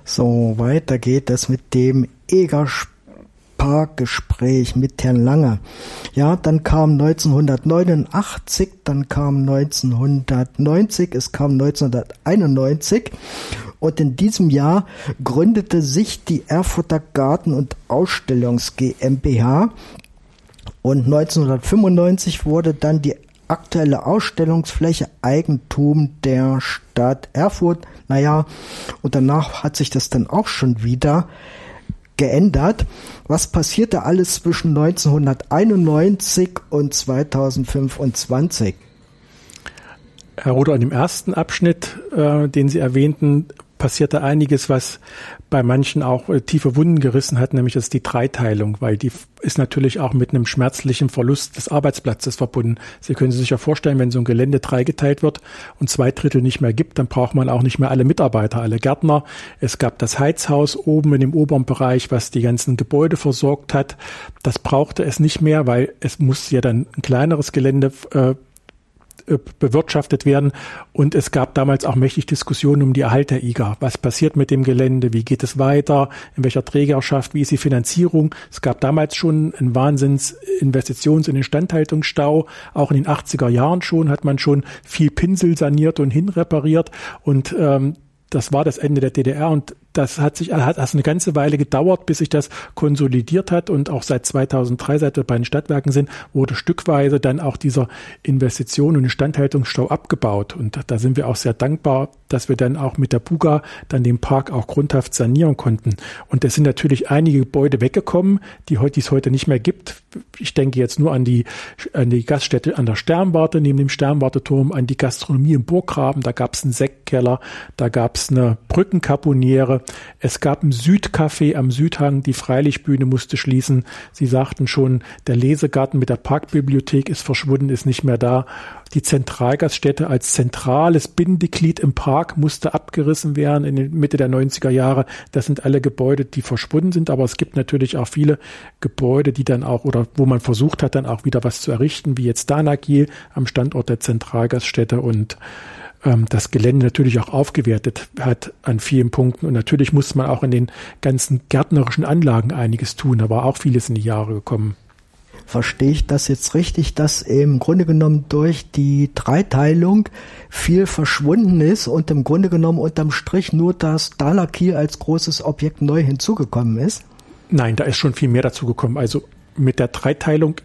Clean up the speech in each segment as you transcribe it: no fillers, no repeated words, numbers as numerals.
So, weiter geht es mit dem Eger-Park-Gespräch mit Herrn Lange. Ja, dann kam 1989, dann kam 1990, es kam 1991 und in diesem Jahr gründete sich die Erfurter Garten- und Ausstellungs GmbH und 1995 wurde dann die aktuelle Ausstellungsfläche Eigentum der Stadt Erfurt. Naja, und danach hat sich das dann auch schon wieder geändert. Was passierte alles zwischen 1991 und 2025? Herr Roder, in dem ersten Abschnitt, den Sie erwähnten, passierte einiges, was bei manchen auch tiefe Wunden gerissen hat, nämlich das ist die Dreiteilung, weil die ist natürlich auch mit einem schmerzlichen Verlust des Arbeitsplatzes verbunden. Sie können sich ja vorstellen, wenn so ein Gelände dreigeteilt wird und 2/3 nicht mehr gibt, dann braucht man auch nicht mehr alle Mitarbeiter, alle Gärtner. Es gab das Heizhaus oben in dem oberen Bereich, was die ganzen Gebäude versorgt hat. Das brauchte es nicht mehr, weil es musste ja dann ein kleineres Gelände bewirtschaftet werden und es gab damals auch mächtig Diskussionen um die Erhalt der IGA. Was passiert mit dem Gelände? Wie geht es weiter? In welcher Trägerschaft? Wie ist die Finanzierung? Es gab damals schon einen Wahnsinns-Investitions- und Instandhaltungsstau. Auch in den 80er Jahren schon hat man schon viel Pinsel saniert und hinrepariert und das war das Ende der DDR und das hat eine ganze Weile gedauert, bis sich das konsolidiert hat und auch seit 2003, seit wir bei den Stadtwerken sind, wurde stückweise dann auch dieser Investition- und Instandhaltungsstau abgebaut und da sind wir auch sehr dankbar, dass wir dann auch mit der Buga dann den Park auch grundhaft sanieren konnten. Und es sind natürlich einige Gebäude weggekommen, die es heute nicht mehr gibt. Ich denke jetzt nur an die Gaststätte an der Sternwarte, neben dem Sternwarteturm, an die Gastronomie im Burggraben, da gab es einen Sektkeller, da gab es eine Brückenkaponiere. Es gab ein Südcafé am Südhang, die Freilichtbühne musste schließen. Sie sagten schon, der Lesegarten mit der Parkbibliothek ist verschwunden, ist nicht mehr da. Die Zentralgaststätte als zentrales Bindeglied im Park musste abgerissen werden in der Mitte der 90er Jahre. Das sind alle Gebäude, die verschwunden sind, aber es gibt natürlich auch viele Gebäude, die dann auch, oder wo man versucht hat, dann auch wieder was zu errichten, wie jetzt Danagil am Standort der Zentralgaststätte und das Gelände natürlich auch aufgewertet hat an vielen Punkten. Und natürlich musste man auch in den ganzen gärtnerischen Anlagen einiges tun. Da war auch vieles in die Jahre gekommen. Verstehe ich das jetzt richtig, dass im Grunde genommen durch die Dreiteilung viel verschwunden ist und im Grunde genommen unterm Strich nur das Danakil als großes Objekt neu hinzugekommen ist? Nein, da ist schon viel mehr dazu gekommen. Also mit der Dreiteilung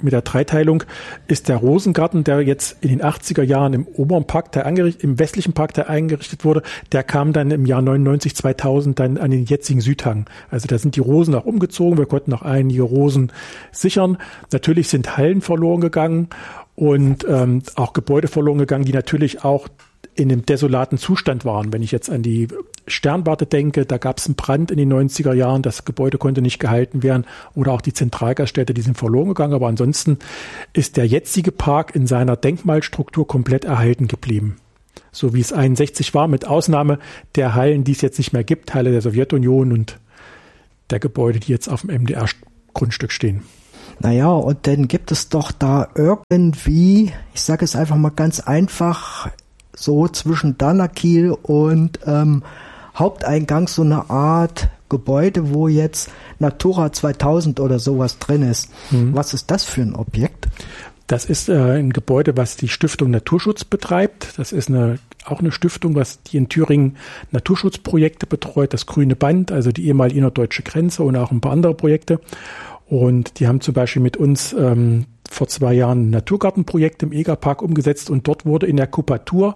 ist der Rosengarten, der jetzt in den 80er Jahren im oberen Park, im westlichen Park, der eingerichtet wurde, der kam dann im Jahr 99, 2000 dann an den jetzigen Südhang. Also da sind die Rosen auch umgezogen, wir konnten auch einige Rosen sichern. Natürlich sind Hallen verloren gegangen und auch Gebäude verloren gegangen, die natürlich auch in einem desolaten Zustand waren. Wenn ich jetzt an die Sternwarte denke, da gab es einen Brand in den 90er Jahren, das Gebäude konnte nicht gehalten werden oder auch die Zentralgaststätte, die sind verloren gegangen. Aber ansonsten ist der jetzige Park in seiner Denkmalstruktur komplett erhalten geblieben. So wie es 61 war, mit Ausnahme der Hallen, die es jetzt nicht mehr gibt, Halle der Sowjetunion und der Gebäude, die jetzt auf dem MDR-Grundstück stehen. Naja, und dann gibt es doch da irgendwie, ich sage es einfach mal ganz einfach, so zwischen Danakil und Haupteingang so eine Art Gebäude, wo jetzt Natura 2000 oder sowas drin ist. Was ist das für ein Objekt? Das ist ein Gebäude, was die Stiftung Naturschutz betreibt. Das ist auch eine Stiftung, was die in Thüringen Naturschutzprojekte betreut, das Grüne Band, also die ehemalige innerdeutsche Grenze und auch ein paar andere Projekte. Und die haben zum Beispiel mit uns vor 2 Jahren ein Naturgartenprojekt im Egerpark umgesetzt und dort wurde in der Kubatur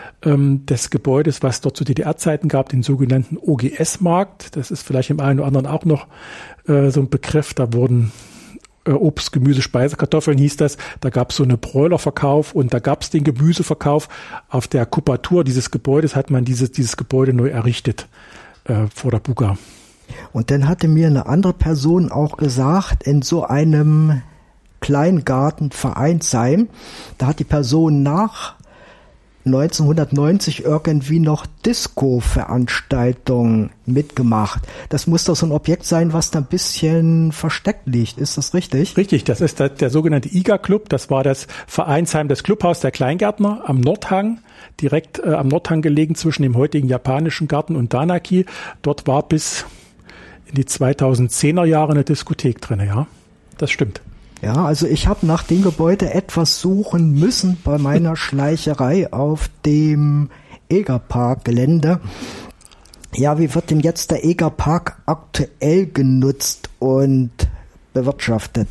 des Gebäudes, was dort zu DDR-Zeiten gab, den sogenannten OGS-Markt. Das ist vielleicht im einen oder anderen auch noch so ein Begriff. Da wurden Obst, Gemüse, Speisekartoffeln hieß das. Da gab es so eine Bräulerverkauf und da gab es den Gemüseverkauf. Auf der Kubatur dieses Gebäudes hat man dieses Gebäude neu errichtet vor der Buga. Und dann hatte mir eine andere Person auch gesagt, in so einem Kleingartenvereinsheim, da hat die Person nach 1990 irgendwie noch Disco-Veranstaltungen mitgemacht. Das muss doch so ein Objekt sein, was da ein bisschen versteckt liegt. Ist das richtig? Richtig, das ist der sogenannte IGA-Club. Das war das Vereinsheim, das Clubhaus der Kleingärtner am Nordhang, direkt am Nordhang gelegen zwischen dem heutigen japanischen Garten und Danaki. Dort war bis in die 2010er Jahre eine Diskothek drin, ja. Das stimmt. Ja, also ich habe nach dem Gebäude etwas suchen müssen bei meiner Schleicherei auf dem Egerpark-Gelände. Ja, wie wird denn jetzt der Egerpark aktuell genutzt und bewirtschaftet?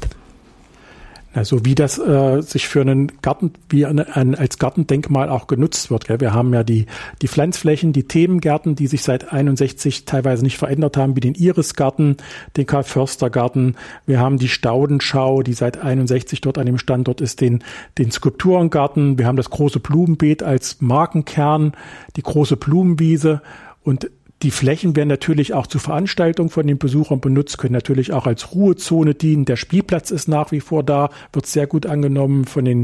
Also wie das sich für einen Garten, wie als Gartendenkmal auch genutzt wird. Gell? Wir haben ja die Pflanzflächen, die Themengärten, die sich seit 61 teilweise nicht verändert haben, wie den Irisgarten, den Karl-Förster-Garten. Wir haben die Staudenschau, die seit 61 dort an dem Standort ist, den Skulpturengarten. Wir haben das große Blumenbeet als Markenkern, die große Blumenwiese und die Flächen werden natürlich auch zur Veranstaltung von den Besuchern benutzt, können natürlich auch als Ruhezone dienen. Der Spielplatz ist nach wie vor da, wird sehr gut angenommen von den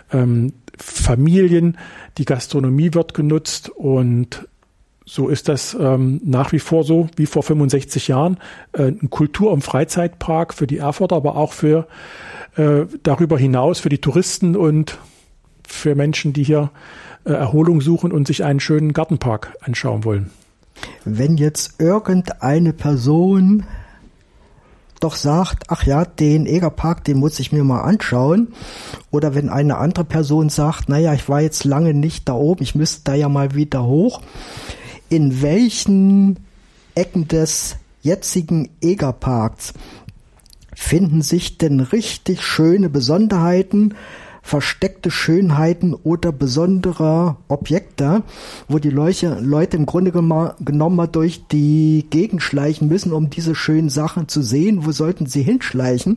Familien. Die Gastronomie wird genutzt und so ist das nach wie vor so wie vor 65 Jahren. Ein Kultur- und Freizeitpark für die Erfurter, aber auch für darüber hinaus für die Touristen und für Menschen, die hier Erholung suchen und sich einen schönen Gartenpark anschauen wollen. Wenn jetzt irgendeine Person doch sagt, ach ja, den Egerpark, den muss ich mir mal anschauen, oder wenn eine andere Person sagt, naja, ich war jetzt lange nicht da oben, ich müsste da ja mal wieder hoch, in welchen Ecken des jetzigen Egerparks finden sich denn richtig schöne Besonderheiten, versteckte Schönheiten oder besondere Objekte, wo die Leute im Grunde genommen mal durch die Gegend schleichen müssen, um diese schönen Sachen zu sehen? Wo sollten sie hinschleichen?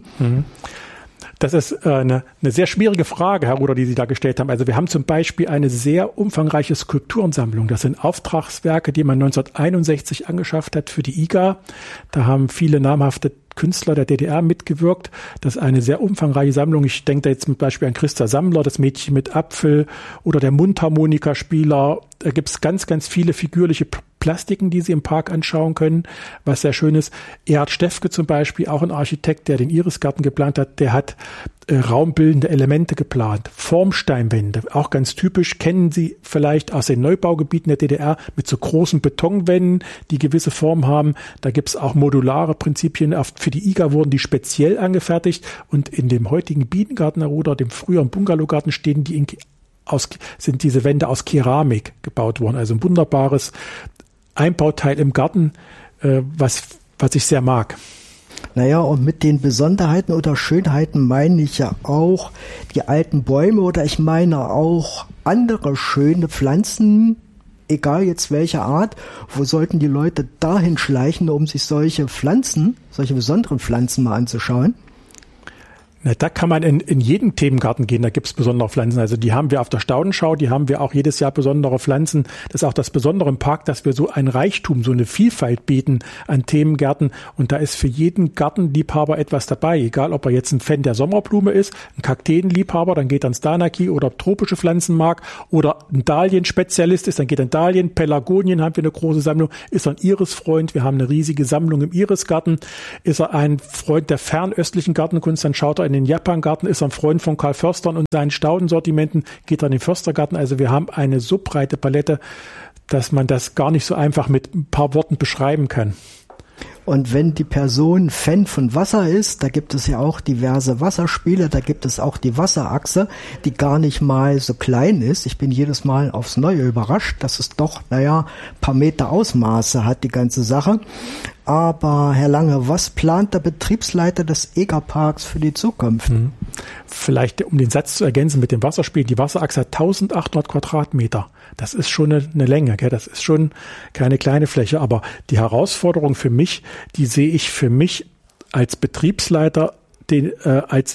Das ist eine sehr schwierige Frage, Herr Ruder, die Sie da gestellt haben. Also wir haben zum Beispiel eine sehr umfangreiche Skulpturensammlung. Das sind Auftragswerke, die man 1961 angeschafft hat für die IGA. Da haben viele namhafte Künstler der DDR mitgewirkt. Das ist eine sehr umfangreiche Sammlung. Ich denke da jetzt zum Beispiel an Christa Sammler, das Mädchen mit Apfel oder der Mundharmonikaspieler. Da gibt es ganz, ganz viele figürliche Plastiken, die Sie im Park anschauen können, was sehr schön ist. Erhard Steffke zum Beispiel, auch ein Architekt, der den Irisgarten geplant hat, der hat raumbildende Elemente geplant. Formsteinwände, auch ganz typisch, kennen Sie vielleicht aus den Neubaugebieten der DDR mit so großen Betonwänden, die gewisse Form haben. Da gibt es auch modulare Prinzipien. Für die IGA wurden die speziell angefertigt und in dem heutigen Bienengarten oder dem früheren Bungalowgarten sind diese Wände aus Keramik gebaut worden. Also ein wunderbares Einbauteil im Garten, was ich sehr mag. Naja, und mit den Besonderheiten oder Schönheiten meine ich ja auch die alten Bäume oder ich meine auch andere schöne Pflanzen, egal jetzt welcher Art. Wo sollten die Leute dahin schleichen, um sich solche besonderen Pflanzen mal anzuschauen? Na, da kann man in jeden Themengarten gehen, da gibt's besondere Pflanzen. Also die haben wir auf der Staudenschau, die haben wir auch jedes Jahr besondere Pflanzen. Das ist auch das Besondere im Park, dass wir so ein Reichtum, so eine Vielfalt bieten an Themengärten. Und da ist für jeden Gartenliebhaber etwas dabei. Egal, ob er jetzt ein Fan der Sommerblume ist, ein Kakteenliebhaber, dann geht ans Danaki oder tropische Pflanzen mag oder ein Dahlien-Spezialist ist, dann geht an Dahlien. Pelargonien haben wir eine große Sammlung. Ist er ein Irisfreund? Wir haben eine riesige Sammlung im Irisgarten. Ist er ein Freund der fernöstlichen Gartenkunst, dann schaut er in den Japangarten, ist er ein Freund von Karl Förster und seinen Staudensortimenten, geht er in den Förstergarten. Also wir haben eine so breite Palette, dass man das gar nicht so einfach mit ein paar Worten beschreiben kann. Und wenn die Person Fan von Wasser ist, da gibt es ja auch diverse Wasserspiele, da gibt es auch die Wasserachse, die gar nicht mal so klein ist. Ich bin jedes Mal aufs Neue überrascht, dass es doch, ein paar Meter Ausmaße hat, die ganze Sache. Aber Herr Lange, was plant der Betriebsleiter des Egerparks für die Zukunft? Vielleicht, um den Satz zu ergänzen mit dem Wasserspiel, die Wasserachse hat 1800 Quadratmeter. Das ist schon eine Länge, gell? Das ist schon keine kleine Fläche. Aber die Herausforderung für mich, die sehe ich für mich als Betriebsleiter als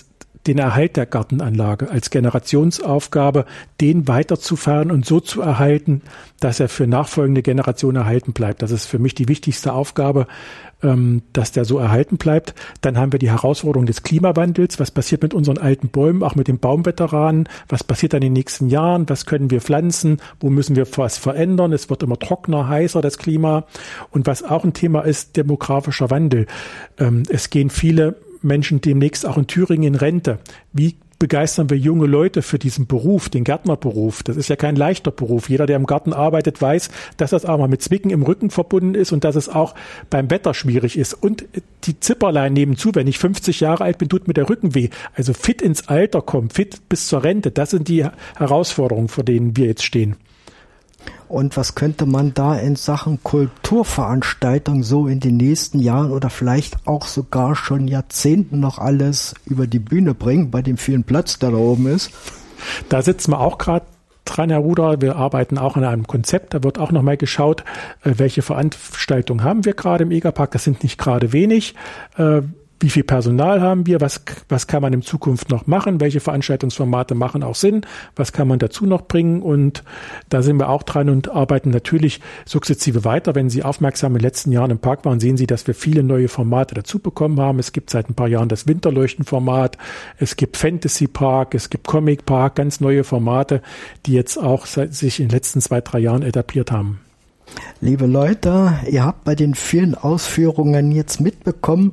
den Erhalt der Gartenanlage als Generationsaufgabe, den weiterzufahren und so zu erhalten, dass er für nachfolgende Generationen erhalten bleibt. Das ist für mich die wichtigste Aufgabe, dass der so erhalten bleibt. Dann haben wir die Herausforderung des Klimawandels. Was passiert mit unseren alten Bäumen, auch mit den Baumveteranen? Was passiert dann in den nächsten Jahren? Was können wir pflanzen? Wo müssen wir was verändern? Es wird immer trockener, heißer, das Klima. Und was auch ein Thema ist, demografischer Wandel. Es gehen viele Menschen demnächst auch in Thüringen in Rente. Wie begeistern wir junge Leute für diesen Beruf, den Gärtnerberuf? Das ist ja kein leichter Beruf. Jeder, der im Garten arbeitet, weiß, dass das auch mal mit Zwicken im Rücken verbunden ist und dass es auch beim Wetter schwierig ist. Und die Zipperlein nebenzu, wenn ich 50 Jahre alt bin, tut mir der Rücken weh. Also fit ins Alter kommen, fit bis zur Rente, das sind die Herausforderungen, vor denen wir jetzt stehen. Und was könnte man da in Sachen Kulturveranstaltung so in den nächsten Jahren oder vielleicht auch sogar schon Jahrzehnten noch alles über die Bühne bringen, bei dem vielen Platz, der da oben ist? Da sitzen wir auch gerade dran, Herr Ruder. Wir arbeiten auch an einem Konzept. Da wird auch nochmal geschaut, welche Veranstaltungen haben wir gerade im Egerpark. Das sind nicht gerade wenig. Wie viel Personal haben wir? Was kann man in Zukunft noch machen? Welche Veranstaltungsformate machen auch Sinn? Was kann man dazu noch bringen? Und da sind wir auch dran und arbeiten natürlich sukzessive weiter. Wenn Sie aufmerksam in den letzten Jahren im Park waren, sehen Sie, dass wir viele neue Formate dazu bekommen haben. Es gibt seit ein paar Jahren das Winterleuchtenformat. Es gibt Fantasy Park. Es gibt Comic Park. Ganz neue Formate, die jetzt auch sich in den letzten 2-3 Jahren etabliert haben. Liebe Leute, ihr habt bei den vielen Ausführungen jetzt mitbekommen,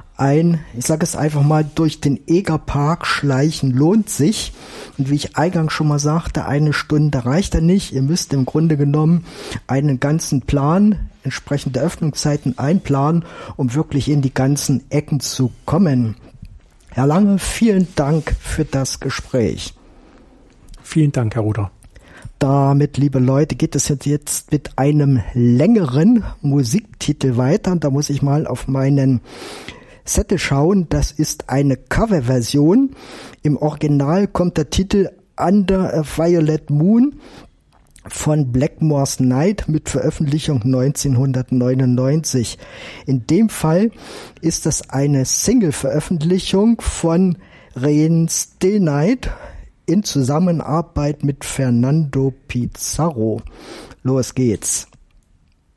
ich sage es einfach mal, durch den Egerpark schleichen lohnt sich. Und wie ich eingangs schon mal sagte, 1 Stunde reicht ja nicht. Ihr müsst im Grunde genommen einen ganzen Plan, entsprechende Öffnungszeiten einplanen, um wirklich in die ganzen Ecken zu kommen. Herr Lange, vielen Dank für das Gespräch. Vielen Dank, Herr Ruder. Damit, liebe Leute, geht es jetzt mit einem längeren Musiktitel weiter. Da muss ich mal auf meinen Zettel schauen. Das ist eine Coverversion. Im Original kommt der Titel Under a Violet Moon von Blackmore's Night mit Veröffentlichung 1999. In dem Fall ist das eine Single-Veröffentlichung von Reen Stillnight in Zusammenarbeit mit Fernando Pizarro. Los geht's.